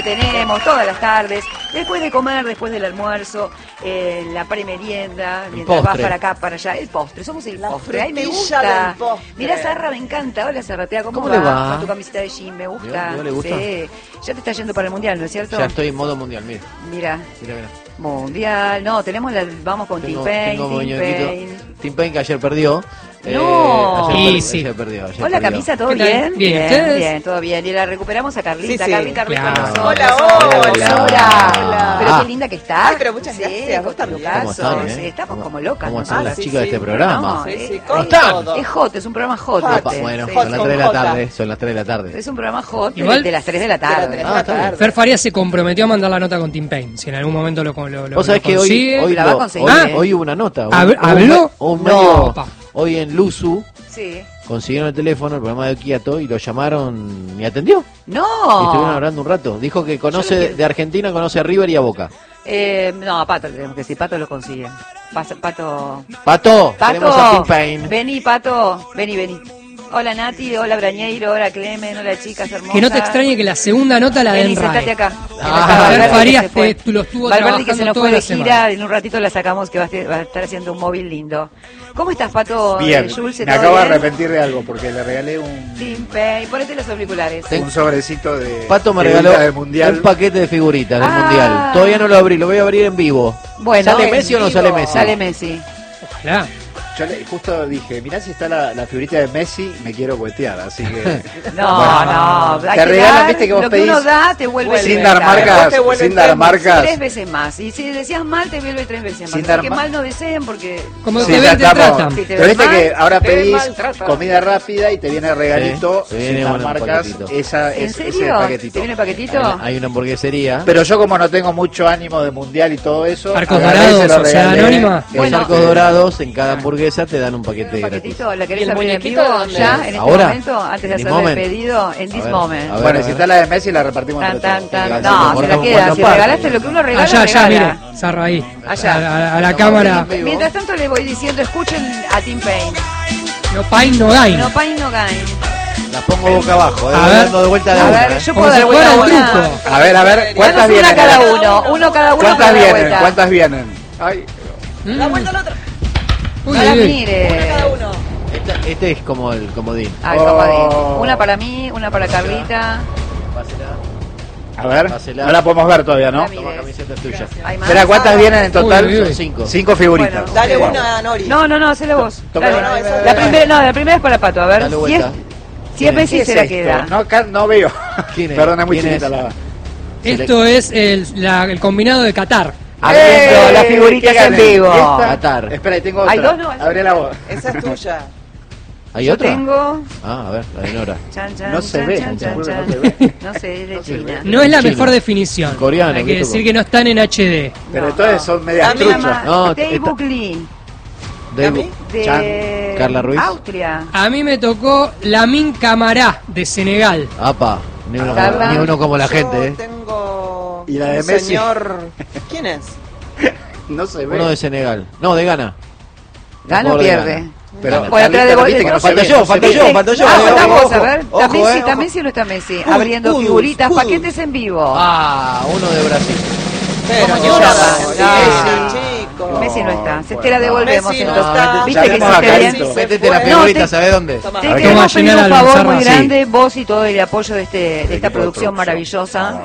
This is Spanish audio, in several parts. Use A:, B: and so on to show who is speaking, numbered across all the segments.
A: tenemos todas las tardes, después de comer, después del almuerzo, la premerienda, mientras vas para acá, para allá, el postre, somos el postre, ay me gusta. Mirá Sarra, me encanta, hola Sarratea, ¿cómo
B: le va?
A: Con tu camiseta de jean, me gusta.
B: ¿Le gusta?
A: Sí. Ya te está yendo para el mundial, ¿no es cierto?
B: Ya estoy en modo mundial, mira.
A: Mira.
B: Mira.
A: Mundial, no, vamos con Tim Payne.
B: Tim Payne que ayer perdió.
A: No.
B: Ayer perdió.
A: Hola Camisa, ¿todo bien? Bien, todo bien. Y la recuperamos a Carlita.
C: Sí.
A: Carlita con nosotros.
C: Hola.
A: Pero qué linda que está.
C: Ay, pero muchas gracias.
A: Vos también. Estamos como locas.
B: ¿Cómo están las chicas de este programa?
A: ¿Cómo están? Es hot, es un programa hot.
B: Bueno, son las 3 de la tarde. Son las 3 de la tarde.
A: Es un programa hot
D: de
A: las 3 de la tarde.
D: Fer Farías se comprometió a mandar la nota con Tim Payne. Si en algún momento lo
B: ¿Vos sabés que hoy
A: la va a conseguir?
B: Hoy hubo una nota.
D: ¿Habló?
B: Hoy en Luzu
A: sí.
B: consiguieron el teléfono, el programa de Kiato, y lo llamaron y atendió.
A: No.
B: Y estuvieron hablando un rato. Dijo que conoce de Argentina, conoce a River y a Boca.
A: No, a Pato tenemos que decir, Pato lo consigue. Pato.
B: Tenemos a Tim Payne.
A: Vení, Pato, vení. Hola Nati, hola Brañeiro, hola Clemen, hola chicas hermosas.
D: Que no te extrañe que la segunda nota la den RAE.
A: Sentate acá.
D: Fer Farías lo estuvo
A: Valverde que se nos fue de gira,
D: semana.
A: en un ratito la sacamos que va a estar haciendo un móvil lindo. ¿Cómo estás, Pato?
E: Bien,
A: Jules,
E: me acabo de arrepentir de algo porque le regalé un
A: Tim Payne, ponete los auriculares.
E: un sobrecito de
B: Pato me
E: figuritas
B: regaló
E: del mundial.
B: un paquete de figuritas del mundial. Todavía no lo abrí, lo voy a abrir en vivo.
A: Bueno,
B: ¿Sale Messi o no sale Messi?
A: Sale Messi.
D: Ojalá.
E: Yo justo dije, mirá si está la figurita de Messi, me quiero cuetear, así que...
A: No,
E: te regalan, viste que vos
A: lo
E: pedís...
A: que uno da, te vuelve
E: sin dar marcas,
A: 3 veces más. Y si decías mal, te vuelve 3 veces más.
E: Sin
A: Así
E: dar
A: que mal no deseen porque...
D: Como
E: Sí,
D: te ven, te tratan.
A: Si te
E: pero
A: ven
E: viste
A: mal,
E: que ahora
A: te ven
E: pedís
A: mal, tratan.
E: comida rápida y te viene regalito,
B: Sí, te viene
E: sin dar
B: un
E: marcas,
B: paquetito.
A: ¿En
E: ese
A: serio?
E: paquetito.
A: ¿Te viene paquetito?
B: Hay una hamburguesería.
E: Pero yo como no tengo mucho ánimo de mundial y todo eso...
D: Arcos
E: agarré y se
D: Dorados,
E: lo
D: Sociedad
E: regalé.
D: Anónima.
B: Los arcos dorados, en cada hamburguesa te dan un paquete gratis.
A: ¿La querés
C: ¿Y el
A: abrir en
C: muñequito
A: vivo
C: dónde?
A: ya, en este
B: ¿Ahora?
A: momento? Antes de
B: ¿En
A: hacer
B: this
A: el
B: moment?
A: pedido, en this moment.
B: A ver,
E: Bueno, si está la de Messi la repartimos entre todos.
A: No, se la queda. Si regalaste lo que uno regala,
D: Allá,
A: regala.
D: mire, Sarra ahí.
A: Allá.
D: A la cámara.
A: Mientras tanto le voy diciendo, escuchen a Tim Payne.
D: No pain, no gain.
A: No pain, no gain.
B: La pongo boca abajo,
D: A ver.
B: dando de vuelta de
A: A
B: una.
A: ver, yo
D: Como
A: puedo
D: si
A: dar
D: fuera
A: vuelta
D: el
A: una.
D: truco.
E: A ver, ¿cuántas
A: Danos
E: vienen?
A: una cada uno. Uno cada uno
E: ¿Cuántas
A: para dar
E: vienen?
A: vuelta.
E: ¿Cuántas vienen? Ay,
C: La vuelta al otro.
D: Uy,
A: No la
D: uy, uy.
A: mire.
C: Cada uno.
B: Este es como el comodín.
A: Ay, comodín. Una para mí, una para Carlita.
E: a ver,
B: Pásela.
E: no la podemos ver todavía, ¿no?
A: La
B: Toma,
A: mires.
B: camiseta es tuya.
A: Hay más.
E: Espera, ¿cuántas vienen en total?
D: Uy, uy, uy.
B: Son 5.
E: 5 figuritas.
A: Bueno,
C: Dale
A: Wow.
C: una a Nori.
A: No, hacela vos.
E: Toma,
A: Dale.
E: no, esa-
A: La primera es para Pato. A ver,
B: Dale
A: si
B: vuelta.
A: es Messi
E: ¿Qué
A: se
E: es
A: la
E: esto?
A: queda.
E: No, acá no veo.
B: ¿Quién es?
E: Perdón, es muy
B: ¿Quién
E: chiquita
B: es?
E: la...
D: Esto es el combinado de Qatar.
A: Abriendo las figuritas
E: ¿Qué
A: en
E: gané?
A: vivo.
E: Esta-
B: Qatar.
E: Espera, ahí tengo otra.
A: Hay dos, ¿no?
E: Abre la voz.
C: Esa es tuya.
B: ¿Hay
A: Yo
B: otra?
A: tengo.
B: Ah, a ver, la de Nora.
A: Chan, chan,
E: No se
A: chan,
E: ve,
A: chan,
E: te
A: chan,
E: juro que
A: chan.
E: no se ve.
A: No sé, es de China.
D: No es la
B: Chino.
D: mejor definición.
B: Coreano,
D: Hay que
B: ¿qué
D: decir
B: tocó?
D: que no están en HD.
E: Pero entonces son medias
C: A mí
E: truchas.
C: mamá-
B: No,
A: Daewoo Lee,
B: Daewoo.
A: de
B: Carla Ruiz.
A: Austria.
D: A mí me tocó Lamine Camara de Senegal.
B: Apa, ni uno,
A: Carla.
B: ni uno como la gente,
C: Yo tengo
E: ¿Y la de
C: un
E: Messi?
C: señor... ¿Quién es?
E: No se ve.
B: Uno de Senegal. No, de Ghana.
A: ¿Gana o
B: Jugador de
A: pierde?
B: Ghana.
E: Pero
A: Bueno,
E: Carlita,
A: te
E: viste que no se
B: Falta
E: ve,
B: yo,
E: no se
B: falta
E: ve.
B: yo, falta yo.
A: Falta vos, a
B: Ojo,
A: ver.
B: ojo,
A: ¿Está Messi? ¿Está
B: ojo.
A: Messi o no está Messi? Abriendo
C: Kudus,
A: figuritas,
C: Kudus.
A: paquetes en vivo.
B: Ah, uno de Brasil.
C: Pero
A: ¿Cómo se
C: no,
A: llama?
C: chico.
A: Messi no está. Se te la devolvemos
C: Messi no
A: entonces.
C: está.
A: ¿Viste que
E: Llamemos a
A: hiciste bien?
E: Carlito.
B: Métete la
C: fue.
B: figurita,
A: No, te-
B: ¿sabés dónde?
C: Toma.
A: Te
D: A ver,
A: queremos
D: toma,
A: pedir un
D: llenala,
A: favor
D: Sarra.
A: muy
E: Sí.
A: grande, vos y todo el apoyo de esta
E: equipo de
A: producción
E: producción.
A: maravillosa.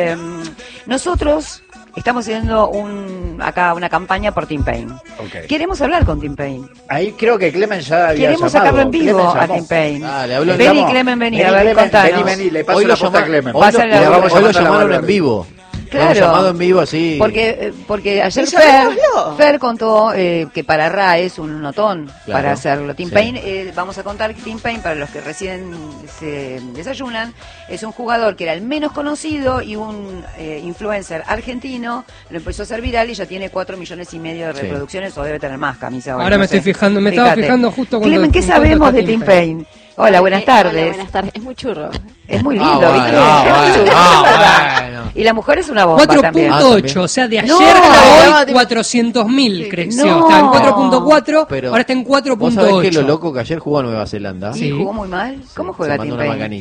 A: Nosotros estamos haciendo acá una campaña por Tim Payne.
E: Ok.
A: Queremos hablar con Tim Payne.
E: Ahí creo que Clemen ya había
A: Queremos
E: llamado.
A: sacarlo en vivo
E: Clemen
A: a
E: llamó.
A: Tim Payne.
B: Dale, habló en
A: Vení,
E: Llamó.
A: Clemen, vení,
E: Vení,
A: a ver,
E: Clemen,
A: contanos.
E: vení, le paso
B: Hoy
E: la
B: lo
E: posta a
B: llama-
E: Clemen.
B: hoy
A: Pásale la
E: Le vamos
A: voz.
B: Hoy lo
E: llamando a la
B: llamaron en
E: Valverde.
B: vivo.
A: Claro.
B: Lo han llamado en vivo así.
A: Porque ayer
C: ¿Ella me habló?
A: Fer contó que para Ra es un notón
B: Claro,
A: para hacerlo. Tim
B: sí.
A: Payne, vamos a contar que Tim Payne, para los que recién se desayunan, es un jugador que era el menos conocido y un influencer argentino, lo empezó a hacer viral y ya tiene 4,5 millones de
B: Sí.
A: reproducciones, o debe tener más, Camisa.
D: Ahora me estoy fijando, me estaba fijando justo cuando-
A: Clemen, ¿qué
D: en cuanto
A: sabemos
D: está
A: de Tim Payne? Hola, buenas tardes.
F: Hola, buenas tardes. Es muy churro.
A: Es muy lindo,
B: Ah,
A: ¿viste?
B: bueno,
A: Es muy chulo,
B: ah,
A: es verdad.
B: bueno.
A: Y la mujer es una bomba también.
D: 4.8, o sea, de ayer
A: No,
D: a hoy
A: no,
D: 400.000 creció.
A: no.
D: Está en 4.4,
B: Pero
D: ahora está en
B: ¿Vos sabés que lo
D: 4.8.
B: loco que ayer jugó a Nueva Zelanda?
A: ¿Y
D: Sí.
A: jugó muy mal? ¿Cómo juega
B: Se
A: Tim
B: mandó una
A: Payne?
B: macanita.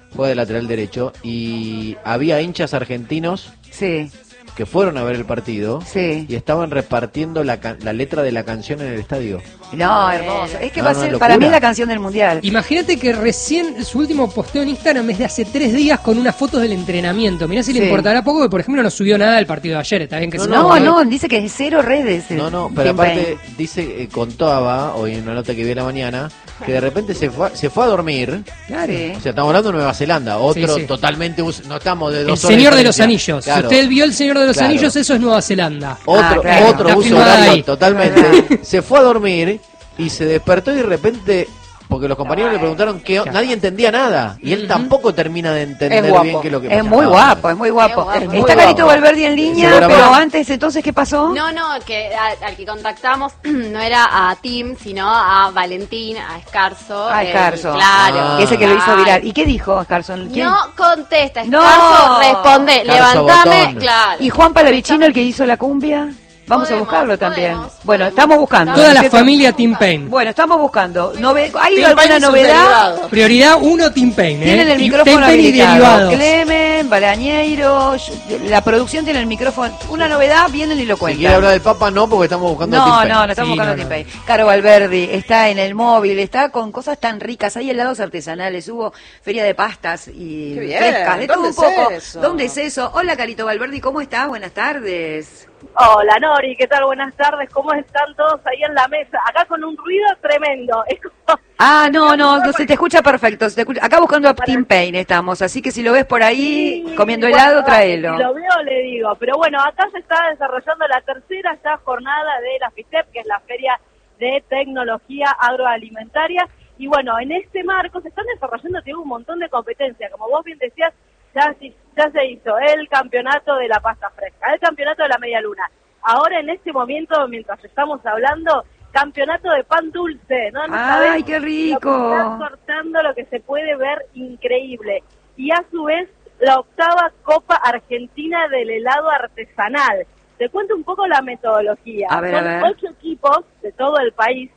B: juega de lateral derecho, y había hinchas argentinos
A: Sí,
B: que fueron a ver el partido
A: sí.
B: y estaban repartiendo la letra de la canción en el estadio.
A: No, hermoso. Es que
B: No,
A: va a
B: no,
A: ser,
B: locura.
A: para mí es la canción del Mundial.
D: Imagínate que recién su último posteo en Instagram es de hace 3 días con unas fotos del entrenamiento. Mirá si le
A: Sí.
D: importará poco, que por ejemplo no subió nada del partido de ayer. Está bien que se
A: No,
D: ponga
A: no,
D: hoy.
A: dice que en 0 redes.
B: No, pero
A: Tim
B: aparte
A: Payne.
B: dice, contaba hoy en una nota que vi en la mañana, que de repente se fue a dormir.
D: Claro.
A: Sí.
B: O sea, estamos hablando de Nueva Zelanda, otro
D: Sí, sí.
B: totalmente, no estamos de
D: El
B: 2 horas
D: Señor de los
B: diferencia.
D: Anillos.
B: Claro.
D: Si usted vio El Señor de los
B: Claro.
D: Anillos, eso es Nueva Zelanda.
B: Otro,
A: claro.
B: otro
D: Está
B: uso
D: filmada
B: horario
D: ahí.
B: totalmente. Se fue a dormir y se despertó y de repente, porque los compañeros le preguntaron que nadie entendía nada. Y él tampoco termina de entender
C: Es guapo.
B: bien qué es lo que
A: Es
B: pasa.
A: muy guapo, es muy guapo.
F: Es guapo.
C: Es muy
A: Está Carito
C: guapo.
A: Valverde en línea,
B: Seguramente.
A: pero antes, entonces, ¿qué pasó?
F: No, que al que contactamos no era a Tim, sino a Valentín, a Escarzo.
A: Ah, Escarzo.
F: Claro.
A: Que ese que lo hizo
F: Claro.
A: viral. ¿Y qué dijo Carson? ¿Quién?
F: No contesta,
A: No.
F: Escarzo responde,
B: Escarzo
F: levantame,
B: Botón.
F: claro.
A: ¿Y Juan Palavicino, el que hizo la cumbia? Vamos a
F: Podemos,
A: buscarlo también.
F: podemos,
A: Bueno,
F: podemos.
A: estamos buscando.
D: Toda la
A: ¿cierto?
D: familia Tim Payne.
A: Bueno, estamos buscando. ¿Hay
C: Tim
A: alguna
C: Payne y sus
A: novedad?
C: derivados.
D: Prioridad 1, Tim Payne.
A: Tienen el
D: Tim
A: micrófono
D: Payne y
A: habilitado.
D: derivados.
A: Clemen, Balañeiro, la producción tiene el micrófono. Una novedad, vienen y lo
B: Si
A: cuentan.
B: quiere hablar del Papa, no, porque estamos buscando a Tim
A: No,
B: Payne.
A: no estamos
D: Sí,
A: buscando
D: no,
A: a Tim
D: no.
A: Payne. Caro Valverdi está en el móvil, está con cosas tan ricas. Hay helados artesanales, hubo feria de pastas y
C: Qué bien.
A: frescas, de todo
C: ¿Dónde
A: un poco.
C: es eso?
A: ¿Dónde es eso? Hola, Carito Valverdi, ¿cómo estás? Buenas tardes.
G: Hola Nori, ¿qué tal? Buenas tardes, ¿cómo están todos ahí en la mesa? Acá con un ruido tremendo. Es como...
A: Ah, no, se te escucha perfecto. Se te escucha. Acá buscando a Tim Payne estamos, así que si lo ves por ahí comiendo
G: Bueno,
A: helado,
G: dale,
A: tráelo.
G: Si lo veo, le digo. Pero bueno, acá se está desarrollando la tercera ya jornada de la FITEP, que es la Feria de Tecnología Agroalimentaria. Y bueno, en este marco se están desarrollando un montón de competencias. Como vos bien decías, ya se hizo el campeonato de la pasta fresca, el campeonato de la media luna. Ahora en este momento, mientras estamos hablando, campeonato de pan dulce, ¿no? No
A: ¡Ay,
G: sabés
A: qué rico!
G: Lo que está cortando, lo que se puede ver increíble. Y a su vez, la octava Copa Argentina del helado artesanal. Te cuento un poco la metodología.
A: A ver,
G: Son
A: a ver.
G: 8 equipos de todo el país,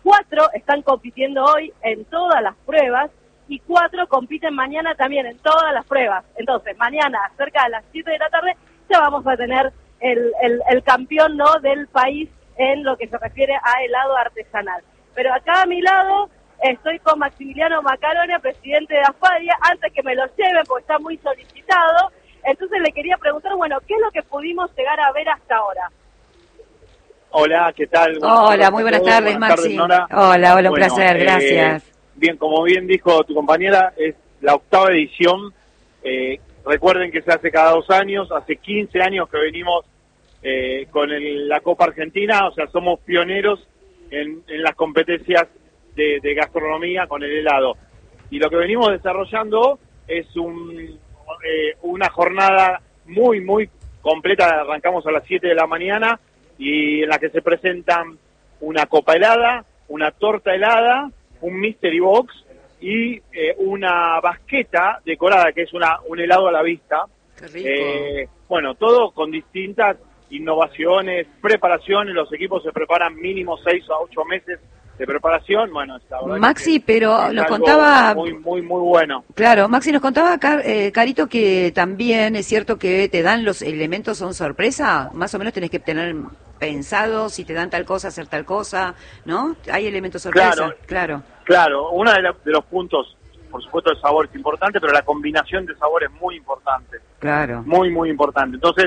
G: 4 están compitiendo hoy en todas las pruebas y 4 compiten mañana también en todas las pruebas. Entonces, mañana, cerca de las 7 de la tarde, ya vamos a tener el campeón, ¿no?, del país en lo que se refiere a helado artesanal. Pero acá a mi lado estoy con Maximiliano Macarone, presidente de AFADIA, antes que me lo lleven porque está muy solicitado. Entonces le quería preguntar, bueno, ¿qué es lo que pudimos llegar a ver hasta ahora?
H: Hola, ¿qué tal?
A: Hola, muy buenas tardes, Maxi.
H: Nora.
A: Hola, un
H: Bueno,
A: placer, gracias.
H: Bien, como bien dijo tu compañera, es la octava edición. Recuerden que se hace cada 2 años, hace 15 años que venimos con la Copa Argentina, o sea, somos pioneros en las competencias de gastronomía con el helado. Y lo que venimos desarrollando es una jornada muy, muy completa. Arrancamos a las 7 de la mañana y en la que se presentan una copa helada, una torta helada, un mystery box y una basqueta decorada, que es un helado a la vista.
A: Qué rico.
H: Bueno, todo con distintas innovaciones, preparaciones. Los equipos se preparan mínimo 6 a 8 meses de preparación. Bueno, la verdad
A: Maxi,
H: que
A: pero
H: es
A: nos
H: algo
A: contaba...
H: muy, muy, muy bueno.
A: Claro, Maxi nos contaba, Carito, que también es cierto que te dan los elementos, son sorpresa. Más o menos tenés que tener pensado si te dan tal cosa, hacer tal cosa, ¿no? Hay elementos sorpresa, claro.
H: Claro, uno de los puntos, por supuesto, el sabor es importante, pero la combinación de sabor es muy importante.
A: Claro.
H: Muy, muy importante. Entonces,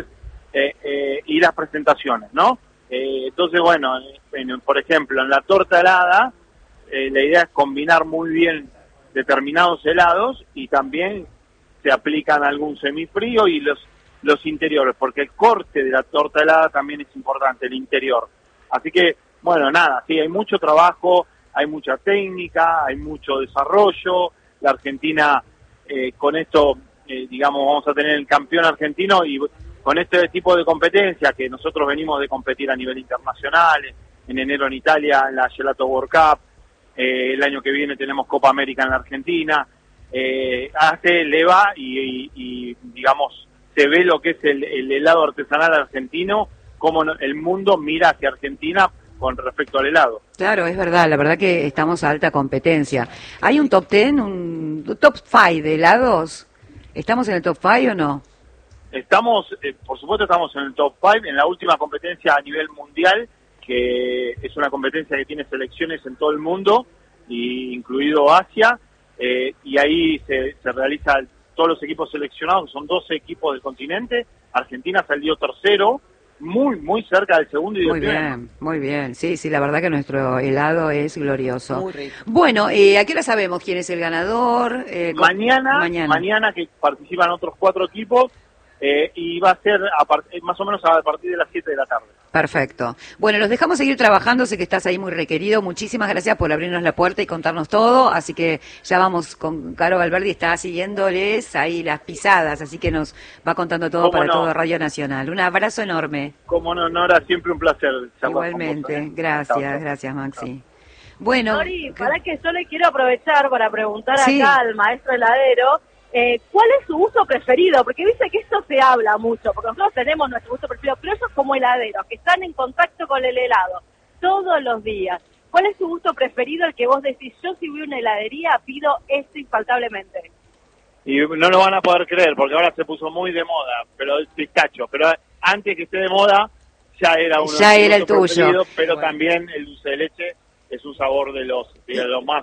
H: y las presentaciones, ¿no? Entonces, bueno, por ejemplo, en la torta helada, la idea es combinar muy bien determinados helados y también se aplican algún semifrío y los interiores, porque el corte de la torta helada también es importante, el interior. Así que, bueno, nada, sí, hay mucho trabajo, hay mucha técnica, hay mucho desarrollo. La Argentina, con esto, digamos, vamos a tener el campeón argentino y con este tipo de competencia que nosotros venimos de competir a nivel internacional, en enero en Italia, en la Gelato World Cup, el año que viene tenemos Copa América en la Argentina, le va y digamos, se ve lo que es el helado artesanal argentino, cómo el mundo mira hacia Argentina con respecto al helado.
A: Claro, es verdad, la verdad que estamos a alta competencia. ¿Hay un top 10, un top 5 de helados? ¿Estamos en el top 5 o no?
H: Estamos, por supuesto estamos en el top 5, en la última competencia a nivel mundial, que es una competencia que tiene selecciones en todo el mundo, incluido Asia, y ahí se realiza todos los equipos seleccionados, son 12 equipos del continente. Argentina salió tercero, muy cerca del segundo y del primero.
A: Muy bien, sí, la verdad que nuestro helado es glorioso.
C: Muy rico.
A: Bueno, ¿a qué hora sabemos quién es el ganador?
H: Mañana que participan otros 4 equipos, y va a ser más o menos a partir de las 7 de la tarde.
A: Perfecto. Bueno, los dejamos seguir trabajando, sé que estás ahí muy requerido. Muchísimas gracias por abrirnos la puerta y contarnos todo. Así que ya vamos con Caro Valverde, está siguiéndoles ahí las pisadas, así que nos va contando todo para todo Radio Nacional. Un abrazo enorme.
H: Como no, Nora, siempre un placer charlar
A: Igualmente,
H: con vos,
A: gracias Maxi. Bueno,
G: Nori, para que yo le quiero aprovechar para preguntar
A: Sí.
G: acá al maestro heladero, ¿cuál es su gusto preferido? Porque dice que esto se habla mucho, porque nosotros tenemos nuestro gusto preferido, pero ellos como heladeros, que están en contacto con el helado todos los días. ¿Cuál es su gusto preferido, el que vos decís, yo si voy a una heladería pido esto infaltablemente?
H: Y no lo van a poder creer, porque ahora se puso muy de moda, pero el pistacho. Pero antes que esté de moda, ya era uno
A: Ya
H: de
A: era
H: los
A: el tuyo.
H: preferidos, pero también el dulce de leche es un sabor de los más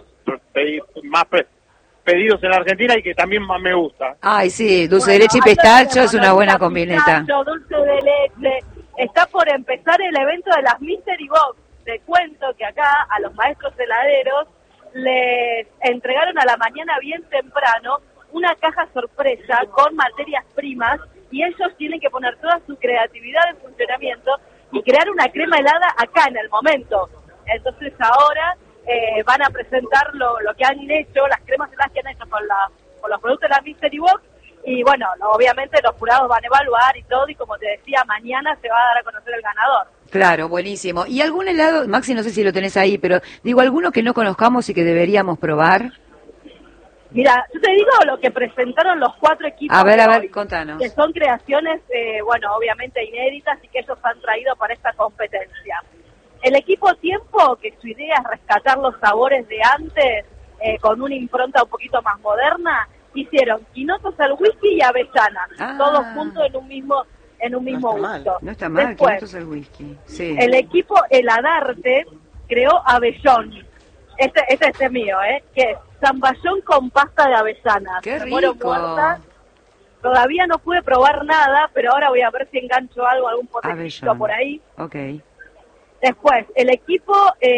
H: pedidos en la Argentina y que también más me gusta.
A: ay sí, dulce de leche y pistacho es una buena combineta.
G: Pistacho, dulce de leche. Está por empezar el evento de las Mystery Box. Te cuento que acá a los maestros heladeros les entregaron a la mañana bien temprano una caja sorpresa con materias primas y ellos tienen que poner toda su creatividad en funcionamiento y crear una crema helada acá en el momento. Entonces ahora van a presentar lo que han hecho, las cremas heladas que han hecho con los productos de la Mystery Box y bueno, obviamente los jurados van a evaluar y todo y como te decía, mañana se va a dar a conocer el ganador.
A: Claro, buenísimo. ¿Y algún helado, Maxi, no sé si lo tenés ahí, pero digo, alguno que no conozcamos y que deberíamos probar?
G: Mira, yo te digo lo que presentaron los 4 equipos.
A: A ver,
G: de hoy,
A: contanos.
G: que son creaciones, bueno, obviamente inéditas y que ellos han traído para esta competencia. El equipo Tiempo, que su idea es rescatar los sabores de antes con una impronta un poquito más moderna, hicieron quinotos al whisky y avellanas, todos juntos en un mismo gusto.
A: No está mal,
G: Después,
A: quinotos al whisky. Sí.
G: el equipo Heladarte creó avellón. Este es mío, que es zamballón con pasta de avellanas.
A: ¡Qué
G: Me muero
A: rico!
G: muerta. Todavía no pude probar nada, pero ahora voy a ver si engancho algún potecito
A: Avellón.
G: por ahí.
A: Ok.
G: Después, el equipo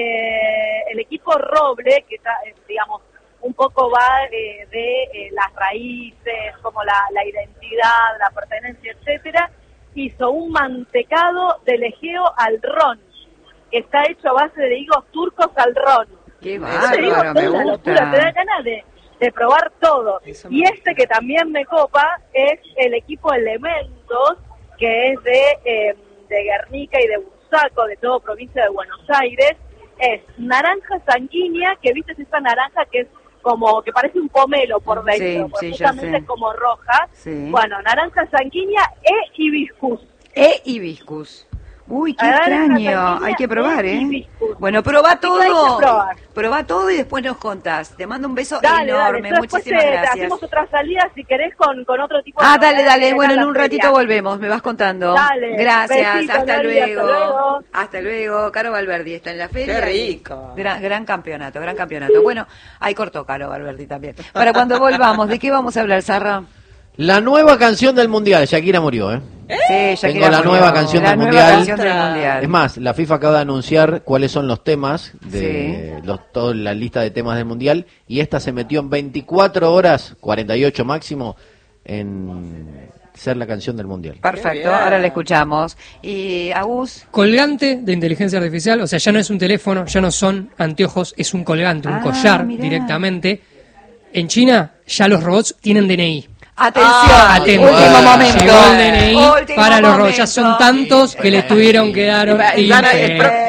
G: Roble, que está, digamos, un poco va de las raíces, como la identidad, la pertenencia, etcétera, hizo un mantecado de lejeo al ron, que está hecho a base de higos turcos al ron.
A: Qué
G: Te digo,
A: bárbaro, me
G: es una locura, te da
A: gusta.
G: ganas de probar todo.
C: Eso
G: Y
C: me
G: este que también me copa es el equipo Elementos, que es de Guernica y de Bursaco, de toda provincia de Buenos Aires. Es naranja sanguínea, que viste esa naranja que es como que parece un pomelo por dentro, porque
A: sí, ya
G: justamente
A: sé.
G: es como roja.
A: Sí.
G: Bueno, naranja sanguínea e hibiscus.
A: Hibiscus. Uy, qué
G: Naranja
A: extraño.
G: sanguínea
A: Hay que probar,
G: e
A: ¿eh?
G: hibiscus.
A: Bueno, probá
G: Hay
A: todo.
G: que probar.
A: Probá todo y después nos contás. Te mando un beso
G: Dale,
A: enorme.
G: dale. Después
A: Muchísimas
G: te
A: gracias.
G: hacemos otra salida si querés con otro tipo de...
A: Dale.
G: novedades
A: Bueno,
G: de
A: en
G: la
A: un
G: feria.
A: ratito volvemos. Me vas contando.
G: Dale.
A: Gracias.
G: Besito,
A: hasta
G: Nori,
A: luego.
G: hasta luego.
A: Hasta luego. Caro Valverdi está en la feria.
C: Qué
A: y
C: rico.
A: Gran campeonato, gran campeonato. Bueno, ahí cortó Caro Valverdi también. Para cuando volvamos, ¿de qué vamos a hablar, Sarra?
B: La nueva canción del Mundial, Shakira murió, ¿eh?
A: Sí, Shakira
B: Tengo la
A: murió.
B: nueva canción
A: La
B: del
A: nueva
B: Mundial.
A: canción del Mundial.
B: Es más, la FIFA acaba de anunciar cuáles son los temas de
A: Sí.
B: toda la lista de temas del Mundial y esta se metió en 24 horas, 48 máximo, en ser la canción del Mundial.
A: Perfecto,
C: Qué bien.
A: ahora la escuchamos. Y Agus,
D: Colgante de inteligencia artificial, o sea, ya no es un teléfono, ya no son anteojos, es un colgante, un collar
A: mirá.
D: directamente. En China ya los robots tienen DNI.
A: atención,
D: Atento.
A: último momento.
D: Llegó el DNI
A: Último
D: para los robots. Ya
A: momento.
D: son tantos que les tuvieron que dar.
C: Y van a-
D: timbre.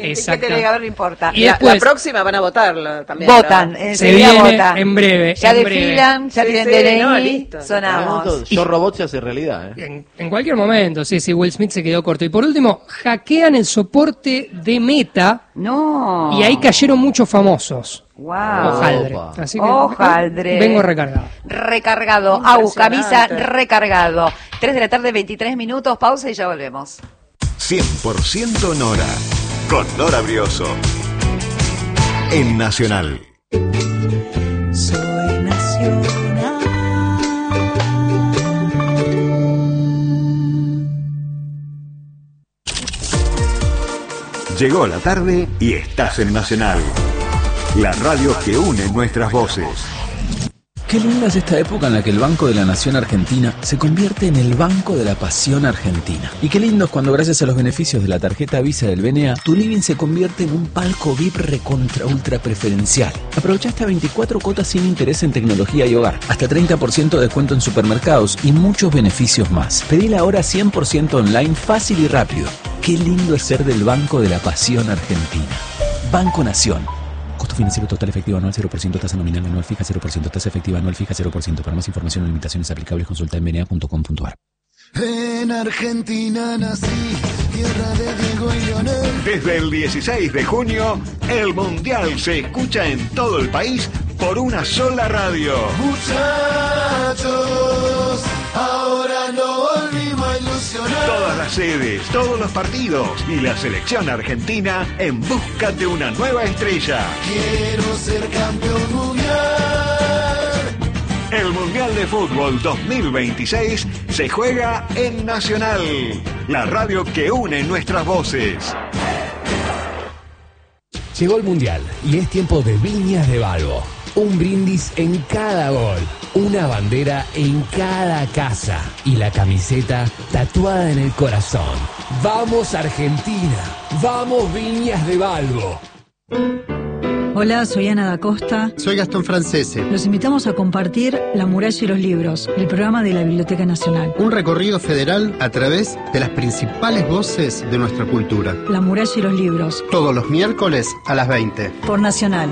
D: Exacto.
A: ¿Qué delegador le importa?
D: Y
C: La
D: después
C: próxima van a votarla también.
A: Votan,
C: ¿no?
D: se
A: enseguida
D: viene
A: votan.
D: en breve.
A: Ya
D: en breve.
A: desfilan, ya
C: Sí,
A: tienen
C: sí,
A: DNI,
C: no, listo.
A: sonamos.
B: Yo Robot se hace realidad,
D: En cualquier momento, sí, Will Smith se quedó corto. Y por último, hackean el soporte de Meta
A: No.
D: y ahí cayeron muchos famosos.
A: Wow.
D: Hojaldre.
B: Opa.
D: Así que
A: Hojaldre.
D: vengo recargado.
A: Recargado. Camisa recargado. 3 de la tarde, 23 minutos. Pausa y ya volvemos.
I: 100% Nora. Con Nora Brioso. En Nacional.
J: Soy nacional.
I: Llegó la tarde y estás en Nacional. La radio que une nuestras voces.
K: Qué linda es esta época en la que el Banco de la Nación Argentina se convierte en el Banco de la Pasión Argentina. Y qué lindo es cuando gracias a los beneficios de la tarjeta Visa del BNA, tu living se convierte en un palco VIP recontra ultra preferencial. Aprovecha hasta 24 cuotas sin interés en tecnología y hogar, hasta 30% de descuento en supermercados y muchos beneficios más. Pedila ahora 100% online, fácil y rápido. Qué lindo es ser del Banco de la Pasión Argentina. Banco Nación. Costo financiero total efectivo anual 0%, tasa nominal anual fija 0%, tasa efectiva anual fija 0%. Para más información o limitaciones aplicables consulta en bna.com.ar.
L: En Argentina nací, tierra de Diego y Leonel.
I: Desde el 16 de junio, el Mundial se escucha en todo el país por una sola radio.
L: Muchachos, ahora no volvimos a ilusionar.
I: Todas las sedes, todos los partidos y la selección argentina en busca de una nueva estrella.
L: Quiero ser campeón mundial.
I: El Mundial de Fútbol 2026 se juega en Nacional, la radio que une nuestras voces.
M: Llegó el Mundial y es tiempo de Viñas de Balbo. Un brindis en cada gol, una bandera en cada casa y la camiseta tatuada en el corazón. ¡Vamos Argentina! ¡Vamos Viñas de Balbo!
N: Hola, soy Ana da Costa.
O: Soy Gastón Francese.
N: Los invitamos a compartir La muralla y los libros, el programa de la Biblioteca Nacional.
O: Un recorrido federal a través de las principales voces de nuestra cultura.
N: La muralla y los libros.
O: Todos los miércoles a las 20.
N: Por Nacional.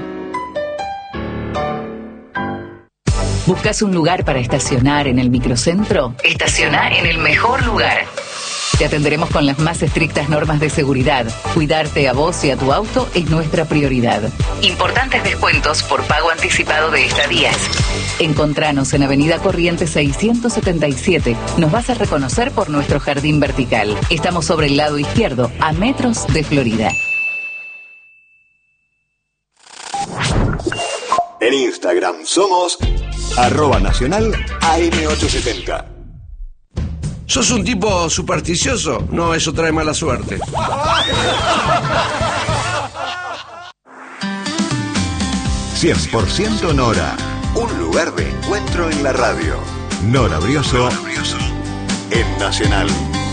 P: ¿Buscas un lugar para estacionar en el microcentro? Estaciona en el mejor lugar. Te atenderemos con las más estrictas normas de seguridad. Cuidarte a vos y a tu auto es nuestra prioridad. Importantes descuentos por pago anticipado de estadías. Encontranos en Avenida Corrientes 677. Nos vas a reconocer por nuestro jardín vertical. Estamos sobre el lado izquierdo, a metros de Florida.
I: En Instagram somos @nacional AM870.
Q: ¿Sos un tipo supersticioso? No, eso trae mala suerte.
I: 100% Nora. Un lugar de encuentro en la radio. Nora Brioso. En Nacional.